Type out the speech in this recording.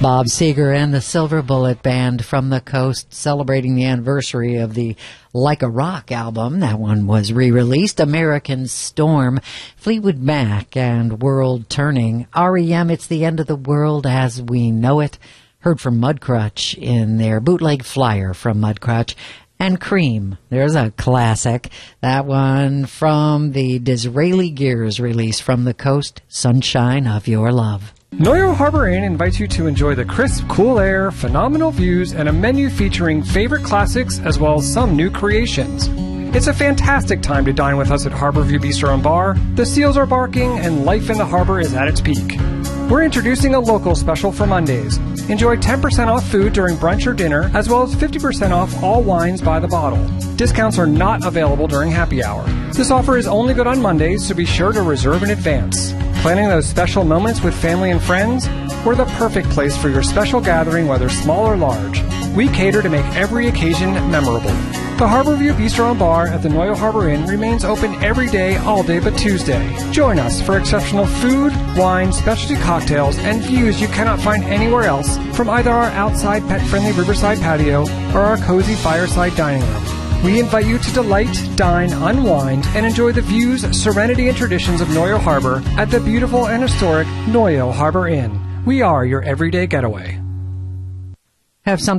Bob Seger and the Silver Bullet Band from the Coast, celebrating the anniversary of the Like a Rock album. That one was re-released. American Storm, Fleetwood Mac, and World Turning. REM, It's the End of the World as We Know It. Heard from Mudcrutch in their bootleg Flyer from Mudcrutch. And Cream, there's a classic. That one from the Disraeli Gears release from the Coast, Sunshine of Your Love. Noyo Harbor Inn invites you to enjoy the crisp, cool air, phenomenal views, and a menu featuring favorite classics as well as some new creations. It's a fantastic time to dine with us at Harborview Bistro and Bar. The seals are barking and life in the harbor is at its peak. We're introducing a local special for Mondays. Enjoy 10% off food during brunch or dinner, as well as 50% off all wines by the bottle. Discounts are not available during happy hour. This offer is only good on Mondays, so be sure to reserve in advance. Planning those special moments with family and friends? We're the perfect place for your special gathering, whether small or large. We cater to make every occasion memorable. The Harborview Bistro and Bar at the Noyo Harbor Inn remains open every day, all day but Tuesday. Join us for exceptional food, wine, specialty cocktails, and views you cannot find anywhere else from either our outside pet-friendly riverside patio or our cozy fireside dining room. We invite you to delight, dine, unwind, and enjoy the views, serenity, and traditions of Noyo Harbor at the beautiful and historic Noyo Harbor Inn. We are your everyday getaway. Have something